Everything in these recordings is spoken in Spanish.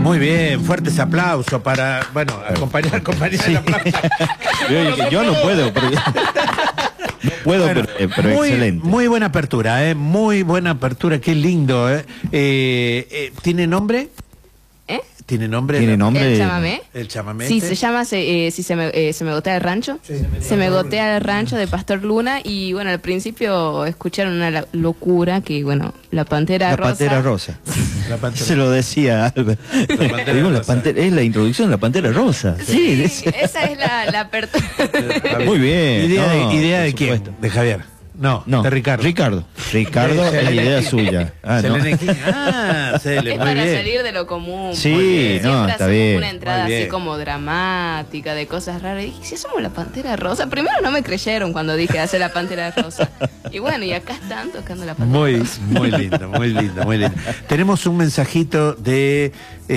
Muy bien, fuertes aplausos para, bueno, acompañar el aplauso. Yo no puedo, pero... No puedo, Bueno, pero muy, excelente. muy buena apertura, muy buena apertura, qué lindo. ¿Tiene nombre? ¿Tiene nombre? ¿Tiene nombre? ¿El chamamé? ¿El chamamé? Sí, se llama Se me gotea el rancho. Se me gotea el rancho de Pastor Luna. Y bueno, al principio escucharon una locura que, bueno, la Pantera Rosa. La Pantera Rosa. La Pantera. Se lo decía Albert. Digo, es la introducción de la Pantera Rosa. Sí, esa es la apertura. Muy bien. ¿Idea de por quién? supuesto. ¿De Javier? No, de Ricardo. Ricardo es idea suya. Selene King. Cele, Es muy para bien. salir de lo común. Sí, porque no, siempre está hacemos bien. una entrada Muy bien. así como dramática, de cosas raras. Y dije, si somos la Pantera Rosa. Primero no me creyeron cuando dije hacer la Pantera Rosa. Y bueno, y acá están tocando la Pantera Rosa. Muy lindo, muy lindo, muy lindo. Tenemos un mensajito de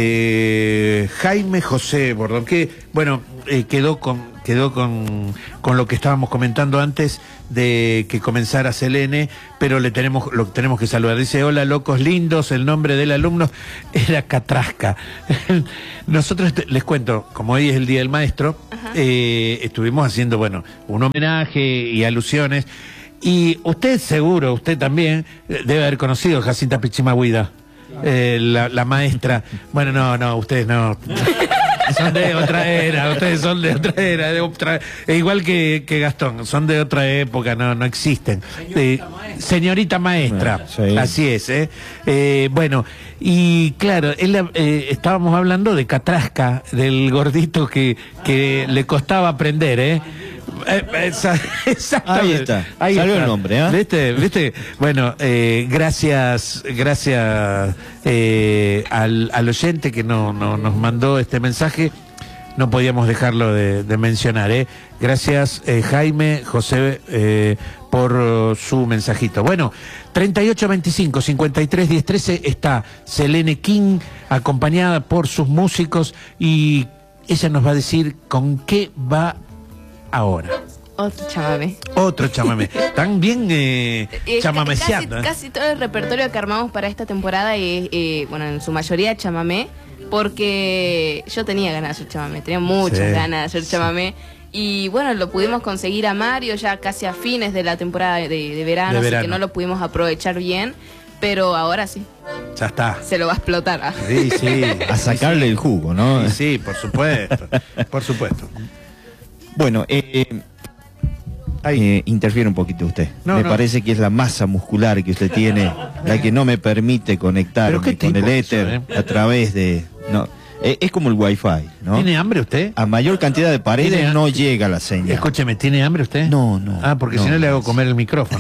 Jaime José Bordón, que, bueno, quedó con lo que estábamos comentando antes de que comenzara Selene, pero lo tenemos que saludar. Dice: hola locos lindos, el nombre del alumno era Catrasca. Nosotros les cuento, como hoy es el Día del Maestro, estuvimos haciendo, bueno, un homenaje y alusiones, y usted seguro, usted también debe haber conocido a Jacinta Pichimahuida, la maestra. Bueno, no, ustedes no. Son de otra era, ustedes son de otra era, igual que Gastón, son de otra época, no existen. Señorita maestra, sí. Así es. Bueno, y claro, estábamos hablando de Catrasca, del gordito que le costaba aprender, Exactamente. Ahí está. Salió el nombre, ¿Viste? Bueno, gracias al oyente que nos mandó este mensaje. No podíamos dejarlo de mencionar, Gracias, Jaime José, por su mensajito. Bueno, 3825-531013 está Selene King, acompañada por sus músicos, y ella nos va a decir con qué va ahora. Otro chamamé. Otro chamamé. Están bien chamameceando. Casi todo el repertorio que armamos para esta temporada es, bueno, en su mayoría chamamé, porque yo tenía ganas de hacer chamamé, tenía muchas ganas de hacer chamamé. Y bueno, lo pudimos conseguir a Mario ya casi a fines de la temporada de verano, así que no lo pudimos aprovechar bien, pero ahora sí. Ya está. Se lo va a explotar. Sí. A sacarle el jugo, ¿no? Sí, por supuesto. Por supuesto. Bueno, interfiere un poquito usted. Me parece que es la masa muscular que usted tiene la que no me permite conectarme con el éter a través de... No, es como el wifi, ¿no? ¿Tiene hambre usted? A mayor cantidad de paredes no llega la señal. Escúcheme, ¿tiene hambre usted? No. Porque si no le hago comer el micrófono,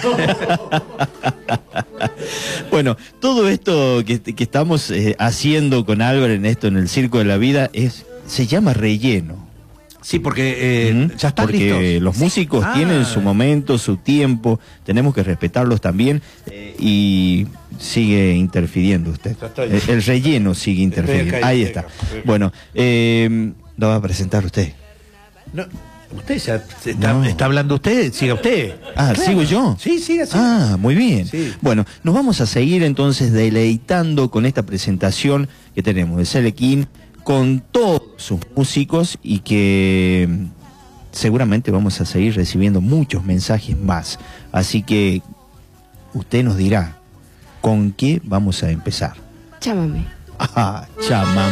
Bueno, todo esto que estamos haciendo con Albert en el Circo de la Vida se llama relleno. Sí, porque ya están listos. Porque los músicos tienen su momento, su tiempo, tenemos que respetarlos también, y sigue interfiriendo usted. El relleno sigue interfiriendo. Ahí está. Bueno, lo va a presentar usted. No, usted ya está hablando usted, siga usted. Claro. ¿Sigo yo? Sí, siga. Muy bien. Sí. Bueno, nos vamos a seguir entonces deleitando con esta presentación que tenemos de Selene King, con todos sus músicos, y que seguramente vamos a seguir recibiendo muchos mensajes más. Así que usted nos dirá con qué vamos a empezar. Chamamé. Chamamé.